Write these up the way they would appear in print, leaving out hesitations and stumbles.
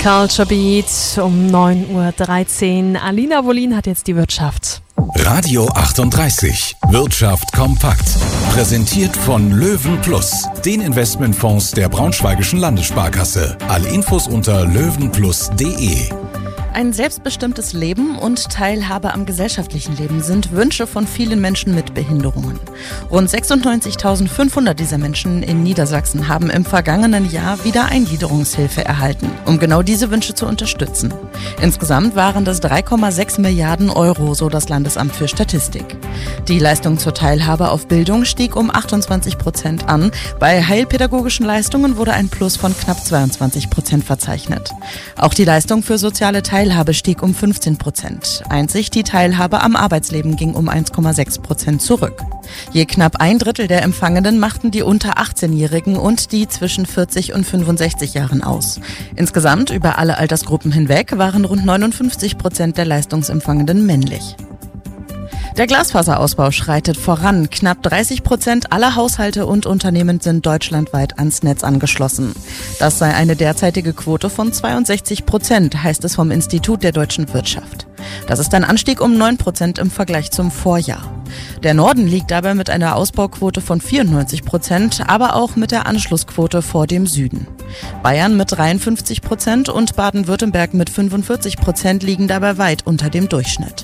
Culture Beat um 9.13 Uhr. Alina Wollin hat jetzt die Wirtschaft. Radio 38. Wirtschaft kompakt. Präsentiert von Löwen Plus, den Investmentfonds der Braunschweigischen Landessparkasse. Alle Infos unter löwenplus.de. Ein selbstbestimmtes Leben und Teilhabe am gesellschaftlichen Leben sind Wünsche von vielen Menschen mit Behinderungen. Rund 96.500 dieser Menschen in Niedersachsen haben im vergangenen Jahr Wiedereingliederungshilfe erhalten, um genau diese Wünsche zu unterstützen. Insgesamt waren das 3,6 Milliarden Euro, so das Landesamt für Statistik. Die Leistung zur Teilhabe auf Bildung stieg um 28% an. Bei heilpädagogischen Leistungen wurde ein Plus von knapp 22% verzeichnet. Auch die Leistung für soziale Teilhabe stieg um 15%. Einzig die Teilhabe am Arbeitsleben ging um 1,6% zurück. Je knapp ein Drittel der Empfangenden machten die unter 18-Jährigen und die zwischen 40 und 65 Jahren aus. Insgesamt über alle Altersgruppen hinweg waren rund 59% der Leistungsempfangenden männlich. Der Glasfaserausbau schreitet voran. Knapp 30% aller Haushalte und Unternehmen sind deutschlandweit ans Netz angeschlossen. Das sei eine derzeitige Quote von 62%, heißt es vom Institut der deutschen Wirtschaft. Das ist ein Anstieg um 9% im Vergleich zum Vorjahr. Der Norden liegt dabei mit einer Ausbauquote von 94%, aber auch mit der Anschlussquote vor dem Süden. Bayern mit 53% und Baden-Württemberg mit 45% liegen dabei weit unter dem Durchschnitt.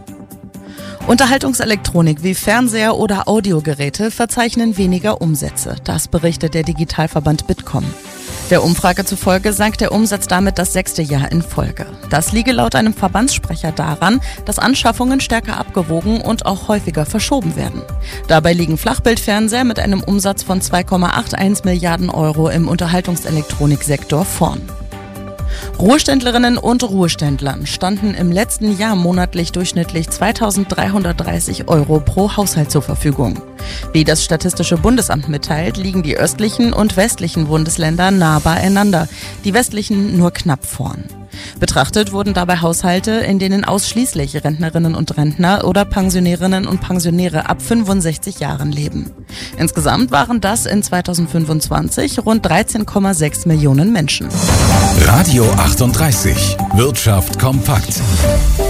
Unterhaltungselektronik wie Fernseher oder Audiogeräte verzeichnen weniger Umsätze. Das berichtet der Digitalverband Bitkom. Der Umfrage zufolge sank der Umsatz damit das 6. Jahr in Folge. Das liege laut einem Verbandssprecher daran, dass Anschaffungen stärker abgewogen und auch häufiger verschoben werden. Dabei liegen Flachbildfernseher mit einem Umsatz von 2,81 Milliarden Euro im Unterhaltungselektroniksektor vorn. Ruheständlerinnen und Ruheständlern standen im letzten Jahr monatlich durchschnittlich 2.330 Euro pro Haushalt zur Verfügung. Wie das Statistische Bundesamt mitteilt, liegen die östlichen und westlichen Bundesländer nah beieinander, die westlichen nur knapp vorn. Betrachtet wurden dabei Haushalte, in denen ausschließlich Rentnerinnen und Rentner oder Pensionärinnen und Pensionäre ab 65 Jahren leben. Insgesamt waren das in 2025 rund 13,6 Millionen Menschen. Radio 38. Wirtschaft kompakt.